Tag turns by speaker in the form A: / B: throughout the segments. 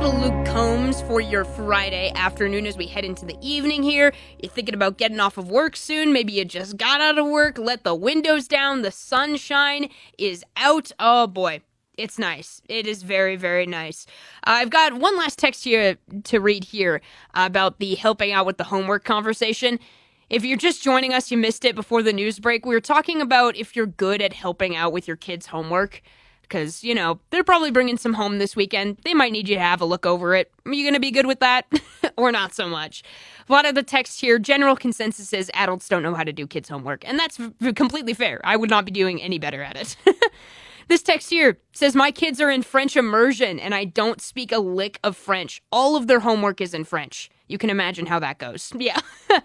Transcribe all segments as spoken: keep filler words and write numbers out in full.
A: little Luke Combs for your Friday afternoon as we head into the evening here. You're thinking about getting off of work soon. Maybe you just got out of work, let the windows down, the sunshine is out. Oh boy, it's nice. It is very, very nice. Uh, I've got one last text here to read here about the helping out with the homework conversation. If you're just joining us, you missed it before the news break. We were talking about if you're good at helping out with your kids' homework. Because, you know, they're probably bringing some home this weekend. They might need you to have a look over it. Are you going to be good with that? Or not so much? A lot of the text here, general consensus is adults don't know how to do kids' homework. And that's v- completely fair. I would not be doing any better at it. This text here says, my kids are in French immersion and I don't speak a lick of French. All of their homework is in French. You can imagine how that goes. Yeah.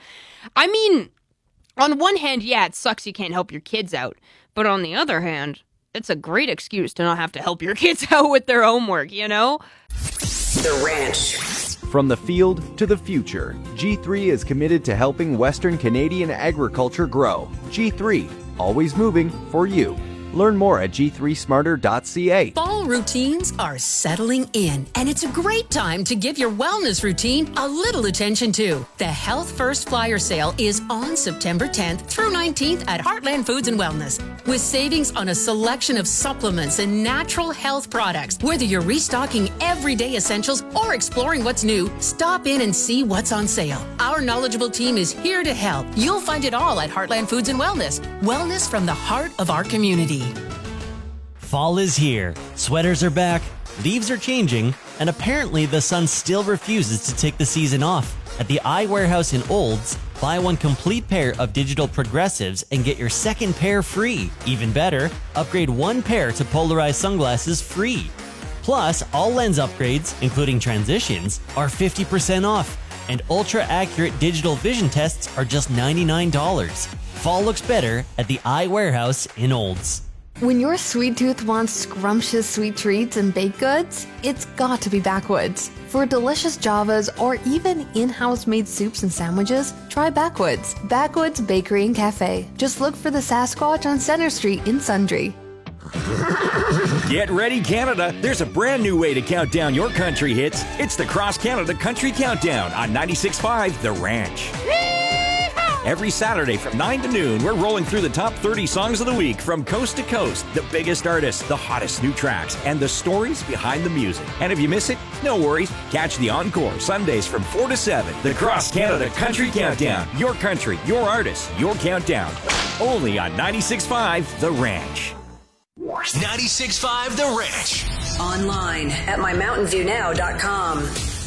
A: I mean, on one hand, yeah, it sucks you can't help your kids out. But on the other hand, it's a great excuse to not have to help your kids out with their homework, you know?
B: The Ranch.
C: From the field to the future, G three is committed to helping Western Canadian agriculture grow. G three, always moving for you. Learn more at g three smarter dot c a.
D: Fall routines are settling in, and it's a great time to give your wellness routine a little attention too. The Health First Flyer Sale is on September tenth through nineteenth at Heartland Foods and Wellness, with savings on a selection of supplements and natural health products. Whether you're restocking everyday essentials or exploring what's new, stop in and see what's on sale. Our knowledgeable team is here to help. You'll find it all at Heartland Foods and Wellness. Wellness from the heart of our community.
E: Fall is here. Sweaters are back, leaves are changing, and apparently the sun still refuses to take the season off. At the Eye Warehouse in Olds, buy one complete pair of digital progressives and get your second pair free. Even better, upgrade one pair to polarized sunglasses free. Plus, all lens upgrades, including transitions, are fifty percent off, and ultra-accurate digital vision tests are just ninety-nine dollars. Fall looks better at the Eye Warehouse in Olds.
F: When your sweet tooth wants scrumptious sweet treats and baked goods, it's got to be Backwoods. For delicious Javas or even in-house made soups and sandwiches, try Backwoods. Backwoods Bakery and Cafe. Just look for the Sasquatch on Center Street in Sundre.
G: Get ready, Canada. There's a brand new way to count down your country hits. It's the Cross Canada Country Countdown on ninety-six point five The Ranch. Every Saturday from nine to noon, we're rolling through the top thirty songs of the week from coast to coast, the biggest artists, the hottest new tracks, and the stories behind the music. And if you miss it, no worries. Catch the encore Sundays from four to seven. The Cross Canada Country Countdown. Your country, your artists, your countdown. Only on ninety-six point five The Ranch.
B: ninety-six point five The Ranch. Online at my mountain view now dot com.